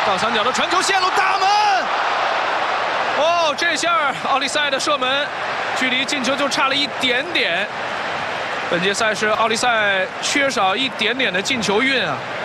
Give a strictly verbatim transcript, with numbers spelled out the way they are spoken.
倒三角的传球线路，大门！哦，这下奥利赛的射门距离进球就差了一点点。本届赛事奥利赛缺少一点点的进球运啊。